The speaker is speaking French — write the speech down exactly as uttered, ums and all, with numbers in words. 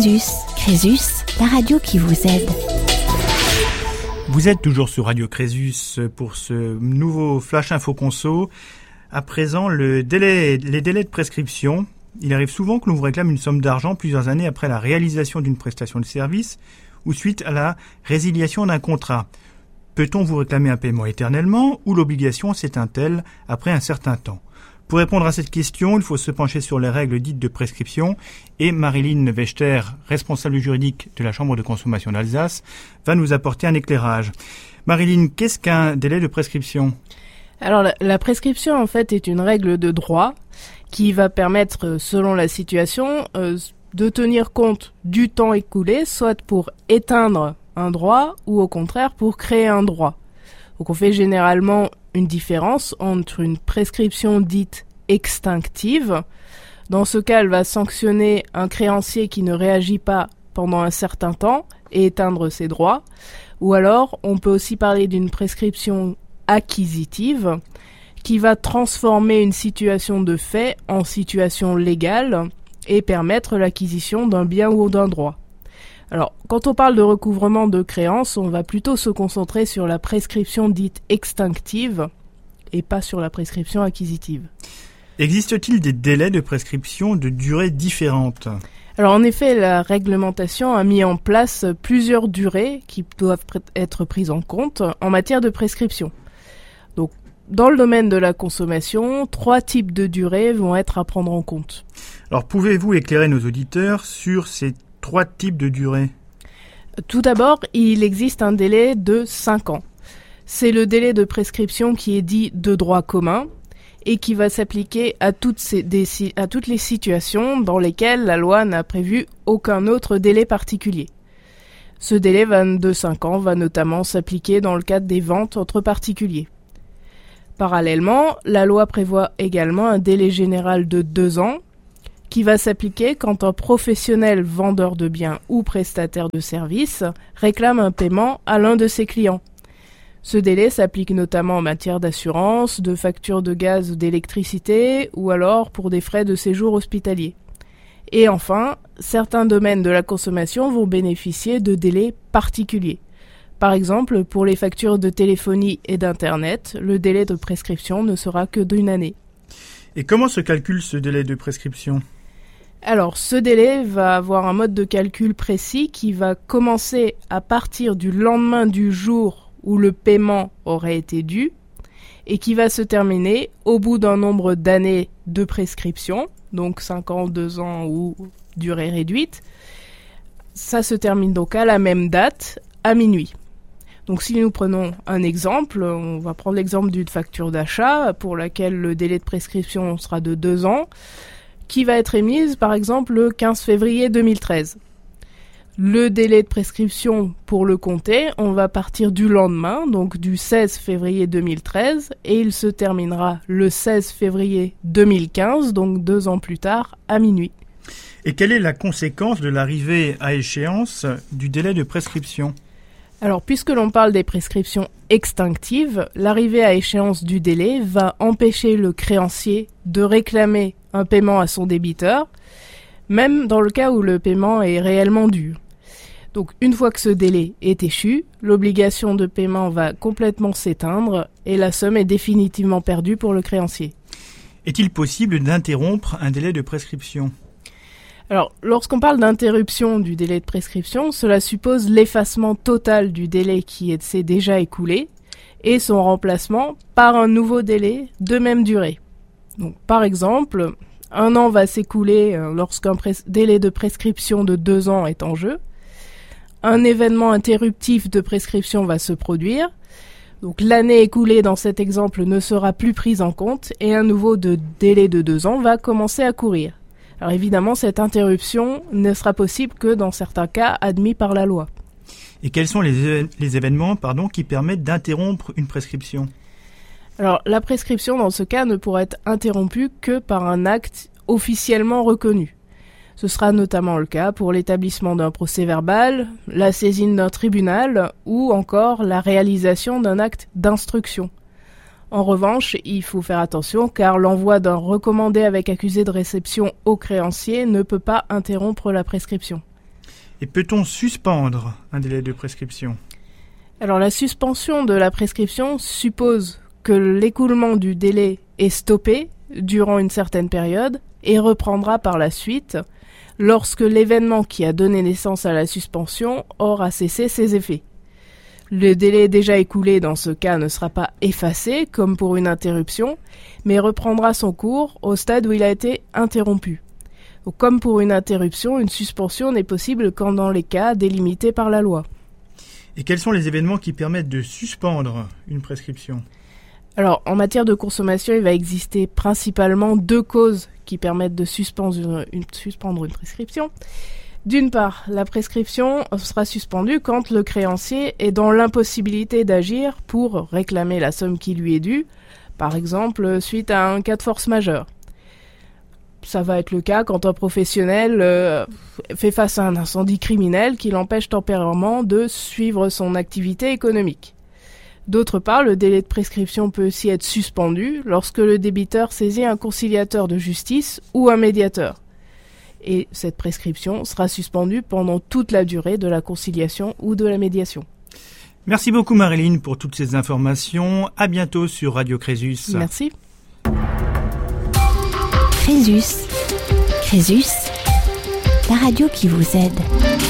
Crésus. Crésus, la radio qui vous aide. Vous êtes toujours sur Radio Crésus pour ce nouveau Flash Info Conso. À présent, le délai, les délais de prescription. Il arrive souvent que l'on vous réclame une somme d'argent plusieurs années après la réalisation d'une prestation de service ou suite à la résiliation d'un contrat. Peut-on vous réclamer un paiement éternellement ou l'obligation s'éteint-elle après un certain temps ? Pour répondre à cette question, il faut se pencher sur les règles dites de prescription et Marilyn Wechter, responsable juridique de la Chambre de consommation d'Alsace, va nous apporter un éclairage. Marilyn, qu'est-ce qu'un délai de prescription ? Alors la, la prescription en fait est une règle de droit qui va permettre, selon la situation, euh, de tenir compte du temps écoulé, soit pour éteindre un droit ou au contraire pour créer un droit. Donc on fait généralement une différence entre une prescription dite extinctive. Dans ce cas, elle va sanctionner un créancier qui ne réagit pas pendant un certain temps et éteindre ses droits. Ou alors, on peut aussi parler d'une prescription acquisitive qui va transformer une situation de fait en situation légale et permettre l'acquisition d'un bien ou d'un droit. Alors, quand on parle de recouvrement de créances, on va plutôt se concentrer sur la prescription dite extinctive et pas sur la prescription acquisitive. Existe-t-il des délais de prescription de durée différentes ? Alors, en effet, la réglementation a mis en place plusieurs durées qui doivent être prises en compte en matière de prescription. Donc, dans le domaine de la consommation, trois types de durées vont être à prendre en compte. Alors, pouvez-vous éclairer nos auditeurs sur ces trois types de durée ? Tout d'abord, il existe un délai de cinq ans. C'est le délai de prescription qui est dit de droit commun et qui va s'appliquer à toutes, ces, des, à toutes les situations dans lesquelles la loi n'a prévu aucun autre délai particulier. Ce délai de cinq ans va notamment s'appliquer dans le cadre des ventes entre particuliers. Parallèlement, la loi prévoit également un délai général de deux ans qui va s'appliquer quand un professionnel vendeur de biens ou prestataire de services réclame un paiement à l'un de ses clients. Ce délai s'applique notamment en matière d'assurance, de factures de gaz ou d'électricité, ou alors pour des frais de séjour hospitalier. Et enfin, certains domaines de la consommation vont bénéficier de délais particuliers. Par exemple, pour les factures de téléphonie et d'Internet, le délai de prescription ne sera que d'une année. Et comment se calcule ce délai de prescription ? Alors, ce délai va avoir un mode de calcul précis qui va commencer à partir du lendemain du jour où le paiement aurait été dû et qui va se terminer au bout d'un nombre d'années de prescription, donc cinq ans, deux ans ou durée réduite. Ça se termine donc à la même date, à minuit. Donc si nous prenons un exemple, on va prendre l'exemple d'une facture d'achat pour laquelle le délai de prescription sera de deux ans, qui va être émise par exemple le quinze février deux mille treize. Le délai de prescription pour le compter, on va partir du lendemain, donc du seize février deux mille treize, et il se terminera le seize février deux mille quinze, donc deux ans plus tard, à minuit. Et quelle est la conséquence de l'arrivée à échéance du délai de prescription ? Alors, puisque l'on parle des prescriptions extinctives, l'arrivée à échéance du délai va empêcher le créancier de réclamer un paiement à son débiteur, même dans le cas où le paiement est réellement dû. Donc, une fois que ce délai est échu, l'obligation de paiement va complètement s'éteindre et la somme est définitivement perdue pour le créancier. Est-il possible d'interrompre un délai de prescription ? Alors, lorsqu'on parle d'interruption du délai de prescription, cela suppose l'effacement total du délai qui s'est déjà écoulé et son remplacement par un nouveau délai de même durée. Donc, par exemple, un an va s'écouler lorsqu'un pres- délai de prescription de deux ans est en jeu. Un événement interruptif de prescription va se produire. Donc, l'année écoulée dans cet exemple ne sera plus prise en compte et un nouveau de délai de deux ans va commencer à courir. Alors évidemment, cette interruption ne sera possible que dans certains cas admis par la loi. Et quels sont les, les événements pardon, qui permettent d'interrompre une prescription ? Alors la prescription dans ce cas ne pourra être interrompue que par un acte officiellement reconnu. Ce sera notamment le cas pour l'établissement d'un procès-verbal, la saisine d'un tribunal ou encore la réalisation d'un acte d'instruction. En revanche, il faut faire attention car l'envoi d'un recommandé avec accusé de réception au créancier ne peut pas interrompre la prescription. Et peut-on suspendre un délai de prescription ? Alors la suspension de la prescription suppose que l'écoulement du délai est stoppé durant une certaine période et reprendra par la suite lorsque l'événement qui a donné naissance à la suspension aura cessé ses effets. Le délai déjà écoulé dans ce cas ne sera pas effacé comme pour une interruption, mais reprendra son cours au stade où il a été interrompu. Donc, comme pour une interruption, une suspension n'est possible qu'en dans les cas délimités par la loi. Et quels sont les événements qui permettent de suspendre une prescription ? Alors, en matière de consommation, il va exister principalement deux causes qui permettent de suspendre une, une, suspendre une prescription. D'une part, la prescription sera suspendue quand le créancier est dans l'impossibilité d'agir pour réclamer la somme qui lui est due, par exemple suite à un cas de force majeure. Ça va être le cas quand un professionnel euh, fait face à un incendie criminel qui l'empêche temporairement de suivre son activité économique. D'autre part, le délai de prescription peut aussi être suspendu lorsque le débiteur saisit un conciliateur de justice ou un médiateur. Et cette prescription sera suspendue pendant toute la durée de la conciliation ou de la médiation. Merci beaucoup Marilyn pour toutes ces informations. À bientôt sur Radio Crésus. Merci. Crésus. Crésus, la radio qui vous aide.